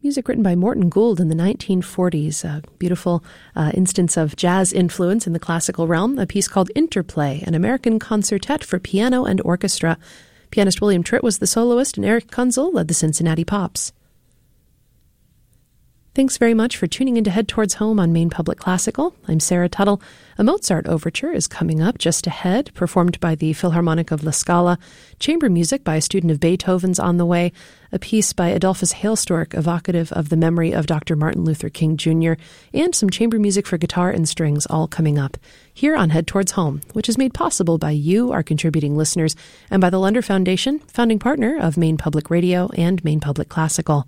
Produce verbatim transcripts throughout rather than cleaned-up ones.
Music written by Morton Gould in the nineteen forties, a beautiful uh, instance of jazz influence in the classical realm, a piece called Interplay, an American concertet for piano and orchestra. Pianist William Tritt was the soloist, and Eric Kunzel led the Cincinnati Pops. Thanks very much for tuning in to Head Towards Home on Maine Public Classical. I'm Sarah Tuttle. A Mozart overture is coming up just ahead, performed by the Philharmonic of La Scala. Chamber music by a student of Beethoven's on the way. A piece by Adolphus Hailstork, evocative of the memory of Doctor Martin Luther King Junior And some chamber music for guitar and strings all coming up here on Head Towards Home, which is made possible by you, our contributing listeners, and by the Lunder Foundation, founding partner of Maine Public Radio and Maine Public Classical.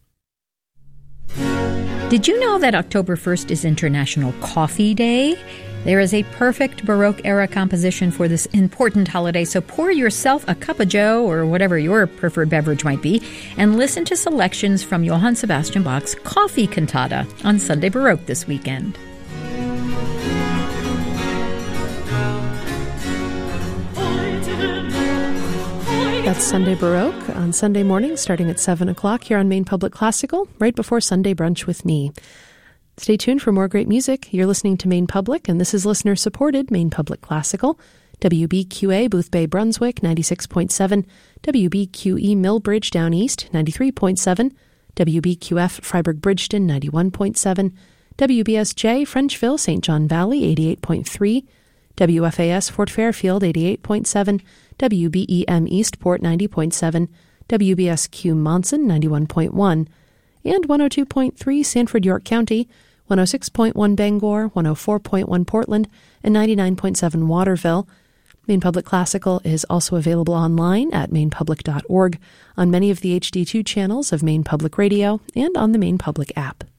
Did you know that October first is International Coffee Day? There is a perfect Baroque-era composition for this important holiday, so pour yourself a cup of joe, or whatever your preferred beverage might be, and listen to selections from Johann Sebastian Bach's Coffee Cantata on Sunday Baroque this weekend. That's Sunday Baroque on Sunday morning, starting at seven o'clock here on Maine Public Classical, right before Sunday Brunch with me. Stay tuned for more great music. You're listening to Maine Public, and this is listener-supported Maine Public Classical. W B Q A, Boothbay, Brunswick, ninety-six point seven. W B Q E, Millbridge, Down East, ninety-three point seven. W B Q F, Freiburg, Bridgeton, ninety-one point seven. W B S J, Frenchville, Saint John Valley, eighty-eight point three. W F A S, Fort Fairfield, eighty-eight point seven. W B E M Eastport, ninety point seven, W B S Q Monson, ninety-one point one, and one oh two point three Sanford, York County, one oh six point one Bangor, one oh four point one Portland, and ninety-nine point seven Waterville. Maine Public Classical is also available online at maine public dot org, on many of the H D two channels of Maine Public Radio, and on the Maine Public app.